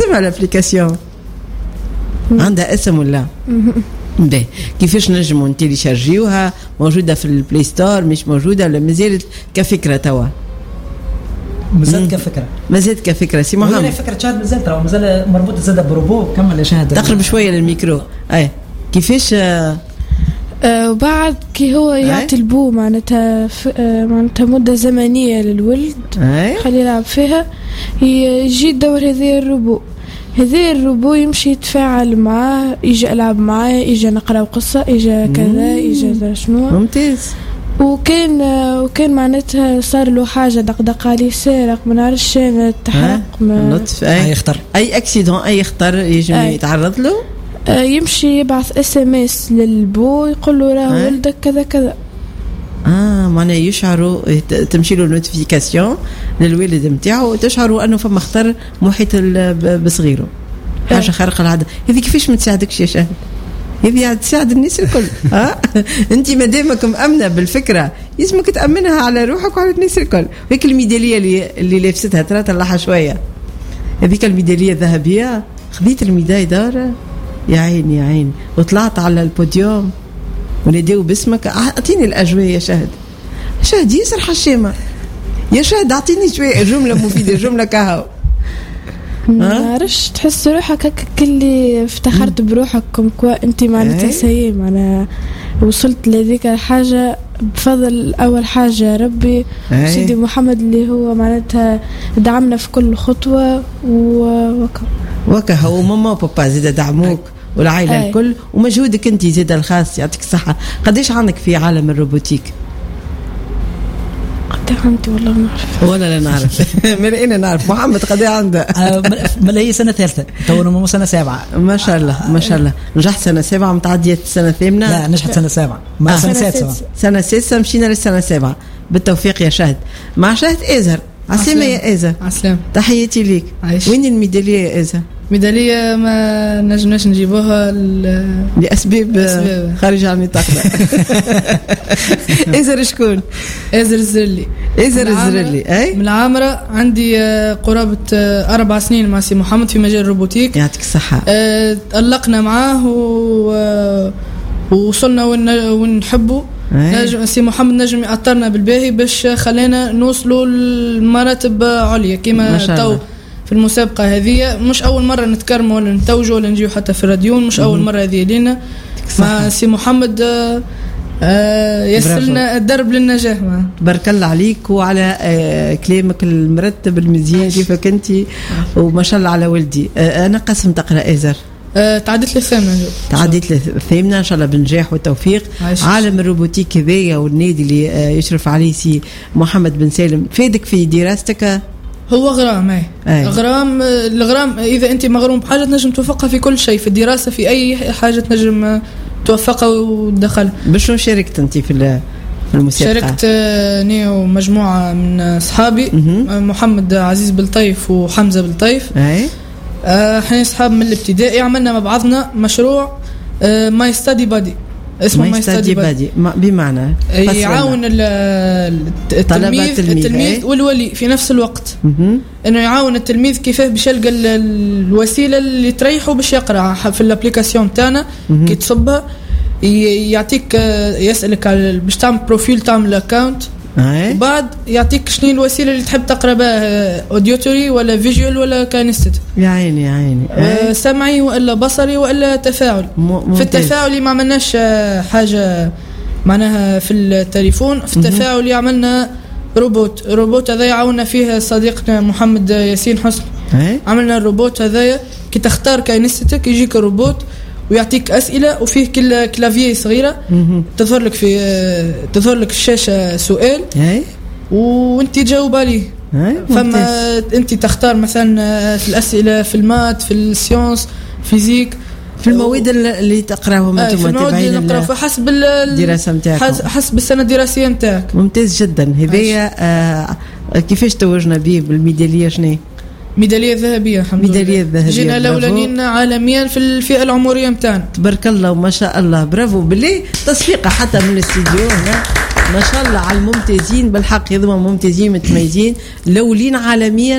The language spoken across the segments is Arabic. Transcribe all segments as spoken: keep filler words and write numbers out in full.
اسمها الابليكاسيون؟ عندها اسم ولا؟ باهي كيفاش نجموا نتيليشارجيوها؟ موجوده في البلاي ستور مش موجوده ولا مازالت كفكره توا؟ مازالت كفكره مازالت كفكره سي محمد. هي فكره شاهد مازال ترى مازال مربوطه زاده بروبو. كمل يا شاهد تقرب شويه للميكرو. اي كيفاش آه وبعد كي هو يعطي البو معناتها آه معناتها مده زمنيه للولد خلي يلعب فيها يجي دور هذه الروبو هذا الروبو يمشي يتفاعل معاه يجي ألعب معاه يجي نقرأ قصة يجي كذا يجي شنو ممتاز. وكان وكان معناتها صار له حاجة دقدقة عليه سارق ما نعرفش تحرق نطف أي يختار أي أكسيدون أي يختار يجي يتعرض له آه يمشي يبعث اس ام اس للبو يقول له راه ولدك كذا كذا. اه معناه يشعروا تمشي له نوتيفيكاسيون للوالد نتاعو تشعروا انه فما خطر محيط بصغيره. حاجه خارقه العاده. هذه كيفاش ما تساعدكش يا شاهد؟ هذه تساعد الناس الكل. ها انت مادامك مامنه بالفكره لازمك تامنها على روحك وعلى الناس الكل. هيك الميداليه اللي اللي لابستها ترى طلعها شويه. هذيك الميداليه الذهبيه خذيت الميداي دار يا عيني يا عيني وطلعت على البوديوم وناديو باسمك. اعطيني الاجواء يا شاهد. شاهد ياسر حشامه يا شاهد اعطيني شويه جمله مفيده جمله كهو. ما عرفش تحس روحك هكا كلي افتخرت بروحك كم كوا انت معناتها سي معنا وصلت لذيك الحاجه بفضل اول حاجه ربي سيدي محمد اللي هو معناتها دعمنا في كل خطوه ووكا وكا هو ماما وبابا زيد دعموك والعائله أي. الكل ومجهودك انت زيد الخاص يعطيك الصحه. قديش عندك في عالم الروبوتيك؟ قد عندي والله ما نعرف ولا لا نعرف. مرئينا نعرف محمد قد عنده من هي سنه ثالثه تو مو سنه سابعه ما شاء الله ما شاء الله. نجحت سنه سابعه متعديه السنه الثامنه. لا نجحت سنه سابعه ما آه. سنه سادسه سنه سادسه مشينا للسنه السابعه بالتوفيق يا شهد. مع شهد ازهر عسلامه يا ازهر. عسلامه تحياتي ليك. وين الميداليه يا ازهر؟ ميدالية ما نجمناش نجيبوها لأسباب خارجة عن النطاق. إزر شكون؟ إزر الزرلي. إزر الزرلي أي من العامرة. عندي قرابة أربع سنين مع سي محمد في مجال الروبوتيك. يعطيك الصحة. تألقنا معاه ووصلنا ونحبه. نجم سي محمد نجم يأثرنا بالباهي باش خلينا نوصلوا لمراتب عليا كما تو في المسابقة هذه. مش أول مرة نتكرموا ولا نتوجوا ولا نجيو حتى في الراديون. مش أول مرة هذه لينا مع سي محمد. آه آه يسلنا الدرب للنجاح. تبارك الله عليك وعلى آه كلامك المرتب المزيان كيفك أنت وما شاء الله على ولدي. آه أنا قسم تقرأ إزر. آه تعديت للثامنة. تعديت للثامنة إن شاء الله بنجاح والتوفيق. عالم الروبوتيك هذايا والنادي اللي آه يشرف عليه سي محمد بن سالم فادك في دراستك؟ هو غرام اي غرام. الغرام اذا انت مغروم بحاجه تنجم توفقها في كل شيء في الدراسه في اي حاجه تنجم توفقها وتدخل. بشنو شاركت انت في المسابقه؟ شاركت اني ومجموعه من اصحابي محمد عزيز بالطيف وحمزه بالطيف. اي احنا اصحاب من الابتدائي. عملنا مع بعضنا مشروع ماي ستادي بادي اسمه ماي ستادي بادي بمعنى يعاون التلميذ التلميذ والولي في نفس الوقت. م- انه يعاون التلميذ كيفاه باش يلقى الوسيله اللي تريحه باش يقرا في الابليكاسيون تاعنا. كي تصبها يعطيك يسالك على باش تعمل بروفيل تعمل اكاونت وبعد يعطيك شنو الوسيله اللي تحب تقرا بها اوديوتوري ولا فيجوال ولا كانستد. يا عيني يا عيني. آه سمعي ولا بصري ولا تفاعل. م- في التفاعل ما عملناش حاجه معناها في التليفون. في التفاعل عملنا روبوت. روبوت هذا يعاوننا فيه صديقنا محمد ياسين حسن. عملنا الروبوت هذا كي تختار كانستك يجيك روبوت ويعطيك أسئلة وفيه كل كلافية صغيرة تظهر لك في تظهر لك الشاشة سؤال وانت تجاوب عليه. فما انت تختار مثلا في الأسئلة في المات في السيونس فيزيك في المواد اللي تقراهم انتم. في المواد اللي نقراها فحسب الدراسة نتاعكم حسب السنة الدراسية نتاعك. ممتاز جدا. هذايا آه كيفاش توجنا به بالميدالية؟ شنو ميدالية ذهبية الحمد لله. ميدالية ذهبية. جينا الأولانيين عالميا في الفئة العمرية متاعنا. تبارك الله وما شاء الله. برافو بالله. تصفيقة حتى من الاستديو هنا ما شاء الله على الممتازين بالحق. هذوما ممتازين متميزين الأولين عالميا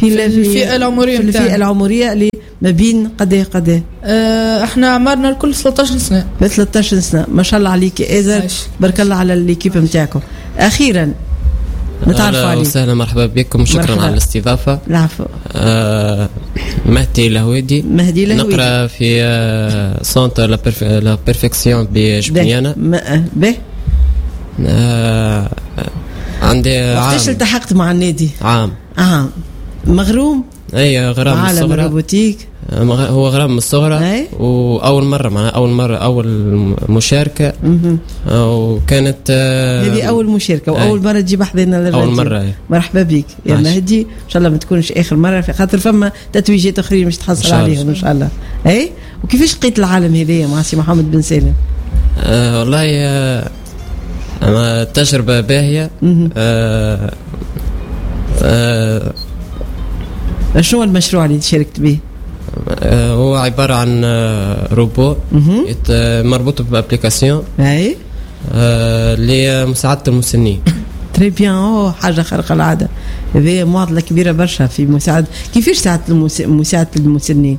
في, في الفئة العمرية في الفئة العمرية اللي ما بين قديه قديه اه احنا عمرنا الكل ثلاثة عشر سنة. ثلاثة عشر سنة ما شاء الله عليك إذا بارك الله على الليكيب نتاعكم. أخيرا نتعرفوا عليك. وسهلا مرحبا بكم، شكرا مرحبا. على الاستضافة. العفو. آه مهدي الهويدي. مهدي الهويدي نقرأ في آه سونتر لا بيرف... لا بيرفكسيون بجبيانة. به آه عندي عام. وقتاش التحقت مع النادي؟ عام عام مغروم. اي غرام من الصغرى. عالم الروبوتيك هو غرام من الصغرى، واول مره معنا اول مره اول مشاركه وكانت هذه اول مشاركه واول مره تجيب حضرنا للراديو. اول مره. مرحبا بك يا مهدي، ان شاء الله ما تكونش اخر مره، في خاطر فما تتويجات اخرين مش تحصل عليهم ان شاء الله. اي وكيفاش لقيت العالم هذايا مع سي محمد بن سالم؟ آه والله آه تجربه باهيه. آه آه شنو المشروع اللي شاركت به؟ هو عبارة عن روبو مربوط بأبليكاسيون اي لمساعدة المسنين. تري بيان. اوه حاجة خارقة العادة، هذه معضلة كبيرة برشا في مساعدة. كيفاش ساعدة مساعدة المسنين؟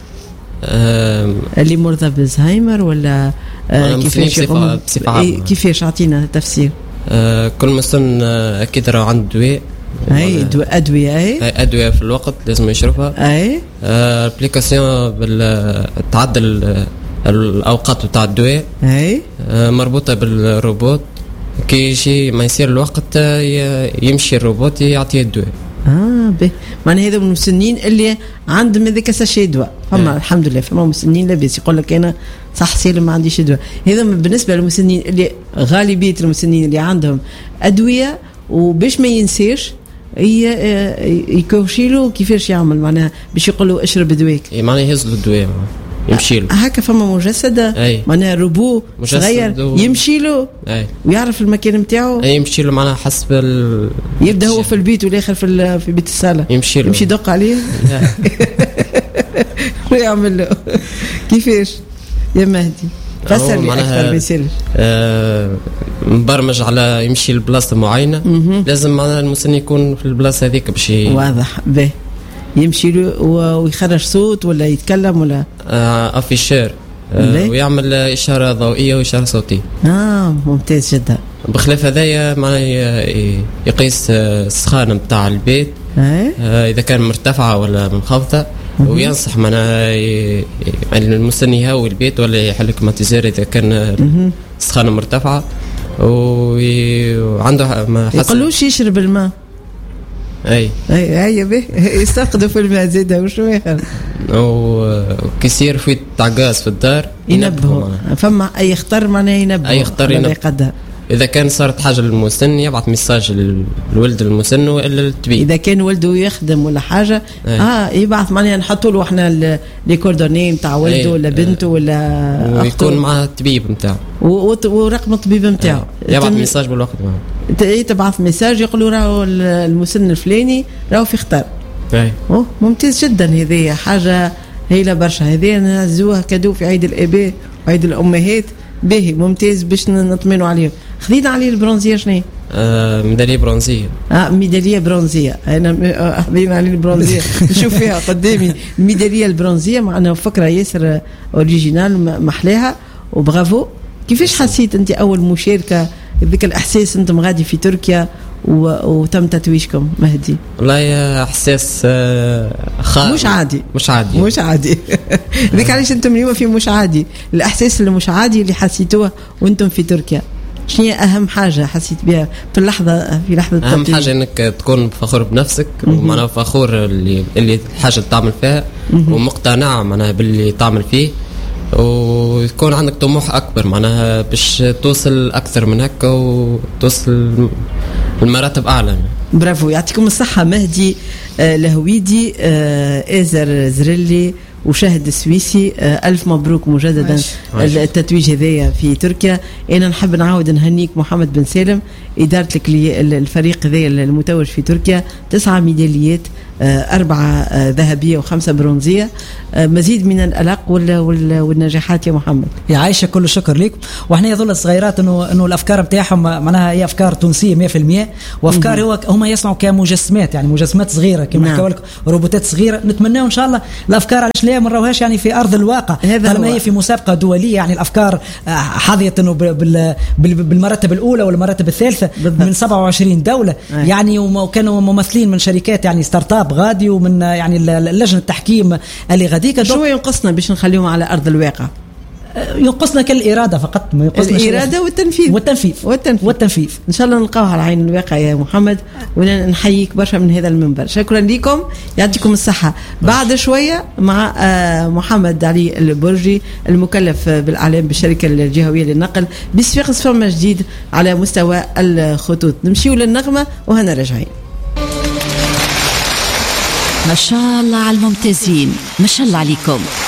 اللي مرضى بالزهايمر ولا كيفاش يقوم؟ كيفاش أعطينا تفسير؟ كل مسن أكيد راه عنده دواء. اي ادويه. اي ادويه في الوقت لازم يشربها. اي ابليكاسيون بالتعدل الاوقات بتاع الدواء. اي مربوطه بالروبوت، كي يجي ما يصير الوقت يمشي الروبوت يعطيه الدواء. اه به معناها هذا من المسنين اللي عندهم هذاك ساشي دواء. فما أه. الحمد لله فما مسنين لاباس يقول لك انا صح سالم ما عنديش دواء. هذا بالنسبه للمسنين اللي غالبيه المسنين اللي عندهم ادويه وباش ما ينساش يكوشيلو كيفاش يعمل معناها باش يقولوا اشرب دواك. اي معناها يهز له الدواء يمشي له هكا. فما مجسده معناها روبو صغير و... يمشي له ويعرف المكان نتاعو. اي يمشي له معناها حسب ال... يبدا هو في البيت والاخر في ال... في بيت الصاله يمشي له يمشي يدق عليه ويعمل له كيفاش يا مهدي؟ فسر لي اكثر بيسير. آه مبرمج على يمشي لبلاصه معينه. لازم معناها المسن يكون في البلاصه هذيك باش واضح به يمشي له ويخرج صوت ولا يتكلم ولا آه افيشير. آه ويعمل اشاره ضوئيه واشاره صوتيه. اه ممتاز جدا. بخلاف هذايا معناها يقيس السخانه نتاع البيت. آه اذا كان مرتفعه ولا منخفضه، وينصح معناها المسن يهوي البيت ولا يحل كليماتيزور اذا كان السخانه مرتفعه، وعنده حسن يقولوش يشرب الماء. اي اي اي به يستفقدوا في الماء زياده وشو يخل وكيصير في تاع غاز في الدار ينبهوا. فما اي خطر معناها ينبهوا. اي خطر ينبه. اذا كان صارت حاجه للمسن يبعث ميساج للولد المسن والا للطبيب. اذا كان ولده يخدم ولا حاجه أي. اه يبعث معناها نحطوا له احنا لي كوردوني نتاع ولده ولا بنته ولا ويكون معاه الطبيب نتاعو ورقم الطبيب نتاعو. يبعث ميساج بالوقت معاه. تبعث ميساج يقول له راهو المسن الفلاني راهو في خطر. اي اوه ممتاز جدا. هذه حاجه هايله برشا. هذه نهزوها كادو في عيد الاباء وعيد الامهات. باهي ممتاز باش نطمنوا عليهم. خذينا عليه البرونزيه شنو هي؟ آه ميداليه برونزيه. اه ميداليه برونزيه. انا خذينا عليه البرونزيه نشوف فيها قدامي الميداليه البرونزيه. معنا فكره ياسر اوريجينال محلاها وبرافو. كيفاش حسيت انت اول مشاركه ذيك الاحساس انتم غادي في تركيا وتم تتويجكم مهدي؟ والله احساس خاص مش عادي مش عادي مش عادي ذيك علاش انتم اليوم في مش عادي. الاحساس اللي مش عادي اللي حسيتوه وانتم في تركيا شنو هي اهم حاجه حسيت بها في اللحظه في لحظه اهم التطبيق؟ حاجه انك تكون فخور بنفسك ومعناها فخور اللي اللي الحاجه اللي تعمل فيها ومقتنع معناها باللي تعمل فيه، ويكون عندك طموح اكبر معناها باش توصل اكثر من هكا وتوصل المراتب اعلى. برافو يعطيكم الصحه. مهدي آه لهويدي آه ازر زرلي وشاهد السويسي. آه ألف مبروك مجددا عايش. عايش. التتويج هذايا في تركيا. أنا نحب نعاود نهنيك محمد بن سالم إدارة الفريق هذايا المتوج في تركيا. تسعة ميداليات، آه أربعة آه ذهبية وخمسة برونزية. آه مزيد من الألق والنجاحات يا محمد. يا عايشة كل شكر لكم. وإحنا يظل الصغيرات إنه إنه الأفكار بتاعهم معناها هي أفكار تونسية مية في المية، وأفكار هو هم يصنعوا كمجسمات يعني مجسمات صغيرة صغيره كما نعم. حكوا لك روبوتات صغيره، نتمناو ان شاء الله الافكار علاش لا ما نراوهاش يعني في ارض الواقع، طالما هي في مسابقه دوليه يعني الافكار حظيت انه بالمرتب الاولى والمرتب الثالثه بالضبط. من سبعة وعشرين دوله أي. يعني وكانوا ممثلين من شركات يعني ستارت اب غادي ومن يعني لجنه التحكيم اللي غاديك. شو ينقصنا باش نخليهم على ارض الواقع؟ ينقصنا كالإرادة فقط، ما ينقصنا الإرادة والتنفيذ والتنفيذ والتنفيذ والتنفيذ إن شاء الله نلقاوها على عين الواقع يا محمد، ونحييك برشا من هذا المنبر. شكرا لكم، يعطيكم الصحة. بعد شوية مع محمد علي البرجي المكلف بالإعلام بالشركة الجهوية للنقل بصفاقس فما جديد على مستوى الخطوط. نمشيو للنغمة وهنا راجعين. ما شاء الله على الممتازين، ما شاء الله عليكم.